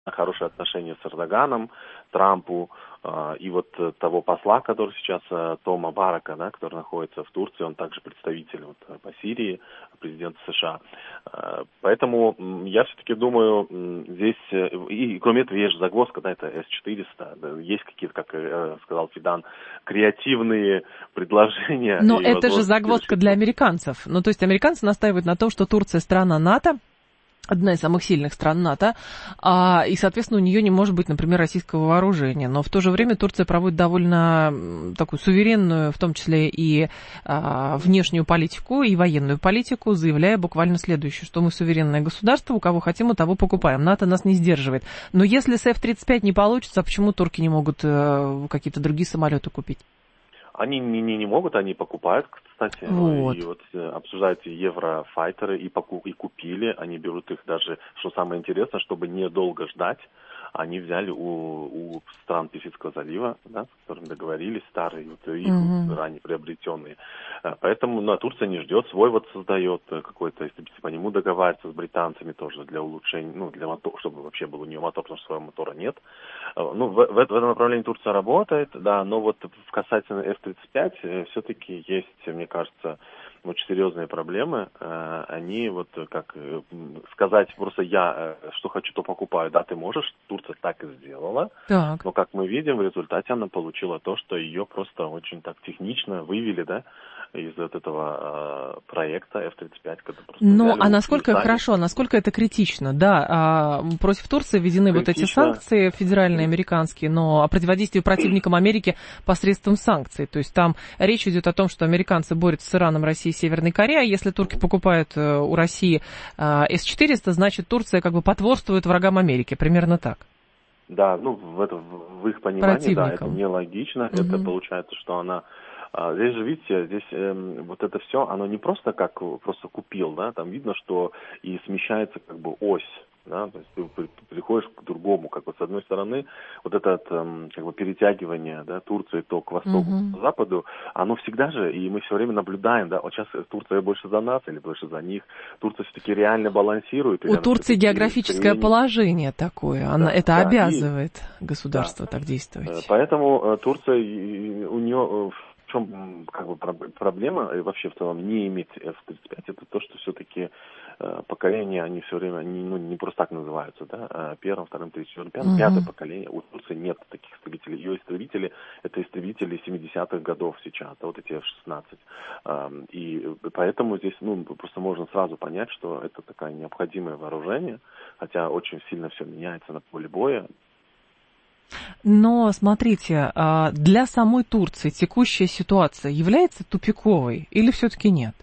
хорошие отношения с Эрдоганом, Трампу, и вот того посла, который сейчас, Тома Барака, да, который находится в Турции, он также представитель вот, по Сирии, президента США. Поэтому я все-таки думаю, здесь, и кроме этого, есть же загвоздка, да, это С-400, да, есть какие-то, как сказал Фидан, креативные предложения. Но это же загвоздка для американцев. Ну, то есть американцы настаивают на том, что Турция страна НАТО, одна из самых сильных стран НАТО, и, соответственно, у нее не может быть, например, российского вооружения. Но в то же время Турция проводит довольно такую суверенную, в том числе и внешнюю политику, и военную политику, заявляя буквально следующее, что мы суверенное государство, у кого хотим, у того покупаем. НАТО нас не сдерживает. Но если с F-35 не получится, почему турки не могут какие-то другие самолеты купить? Они не могут, они покупают, кстати, вот. И вот обсуждают еврофайтеры и купили, они берут их даже, что самое интересное, чтобы недолго ждать, они взяли у стран Персидского залива, да, с которыми договорились, старые, вот, их ранее приобретенные. Поэтому Турция не ждет, свой вот создает какой-то, если по нему договариваться с британцами тоже для улучшения, ну, для мотора, чтобы вообще был у нее мотор, потому что своего мотора нет. Ну, в этом направлении Турция работает, да, но вот касательно F-35 все-таки есть, мне кажется, очень серьезные проблемы. Они вот, как сказать, просто я что хочу, то покупаю. Да, ты можешь, Турция так и сделала. Так. Но, как мы видим, в результате она получила то, что ее просто очень так технично вывели, да, из вот этого проекта F-35. Ну, а насколько хорошо, насколько это критично? Да, против Турции введены вот эти санкции федеральные, американские, но о противодействии противникам Америки посредством санкций. То есть там речь идет о том, что американцы борются с Ираном, Россией, Северной Кореей. Если турки покупают у России С-400, значит, Турция как бы потворствует врагам Америки. Примерно так. Да, ну, в их понимании, да, это нелогично. Это получается, что она... Здесь же, видите, здесь вот это все, оно не просто как просто купил, да, там видно, что и смещается как бы ось, да, то есть ты приходишь к другому, как вот с одной стороны, вот это как бы перетягивание, да, Турции то к востоку, к западу, оно всегда же, и мы все время наблюдаем, да, вот сейчас Турция больше за нас или больше за них, Турция все-таки реально балансирует. У Турции географическое положение такое, это обязывает государство так действовать. Поэтому Турция, у нее... В чем как бы проблема и вообще в целом не иметь F-35, это то, что все-таки поколения, они все время, не просто так называются, да, первым, вторым, третьим, четвертым, пятым, пятое поколение. У Турции нет таких истребителей. Ее истребители, это истребители 70-х годов сейчас, да, вот эти F-16. И поэтому здесь, просто можно сразу понять, что это такое необходимое вооружение, хотя очень сильно все меняется на поле боя. Но, смотрите, для самой Турции текущая ситуация является тупиковой или все-таки нет?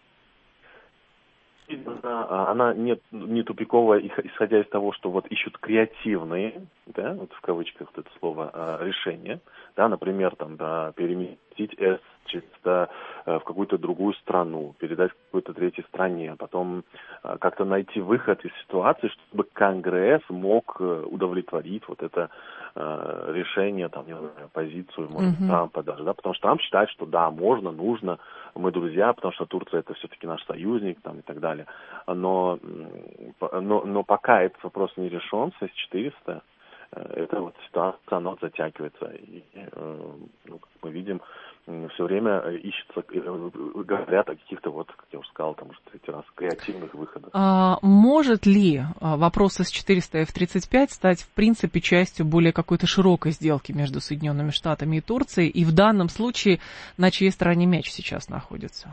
Она не тупиковая, исходя из того, что вот ищут креативные, да, вот в кавычках вот это слово, решения, да, например, там, да, переместить С-400 в какую-то другую страну, передать какой-то третьей стране, потом как-то найти выход из ситуации, чтобы Конгресс мог удовлетворить вот это решение, там, не знаю, позицию, может, Трампа даже, да, потому что Трамп считает, что да, можно, нужно, мы друзья, потому что Турция это все-таки наш союзник, там, и так далее. Но пока этот вопрос не решен с С-400, эта вот ситуация, она затягивается. И, как мы видим, все время ищется, говорят о каких-то, вот, как я уже сказал, там уже третий раз, креативных выходах. Может ли вопрос С-400 и F-35 стать, в принципе, частью более какой-то широкой сделки между Соединенными Штатами и Турцией? И в данном случае на чьей стороне мяч сейчас находится?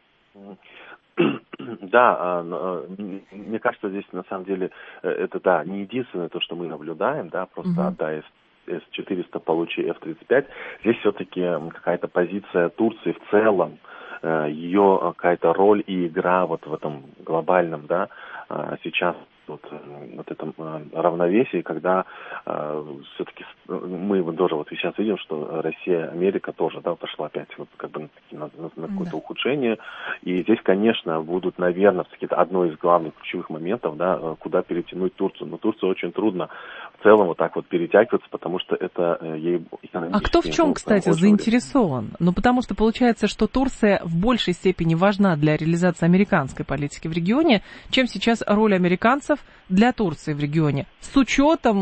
Да, мне кажется, здесь на самом деле это, да, не единственное то, что мы наблюдаем, да, просто отдай С-400, получи F-35. Здесь все-таки какая-то позиция Турции в целом, ее какая-то роль и игра вот в этом глобальном, да, сейчас вот этом равновесии, когда все-таки мы тоже вот сейчас видим, что Россия, Америка тоже, да, пошла опять вот как бы на какое-то ухудшение. И здесь, конечно, будут, наверное, какие-то одно из главных ключевых моментов, да, куда перетянуть Турцию. Но Турцию очень трудно в целом вот так вот перетягиваться, потому что это ей экономически... А кто в чем, кстати, заинтересован? Ну, потому что получается, что Турция в большей степени важна для реализации американской политики в регионе, чем сейчас роль американцев для Турции в регионе, с учетом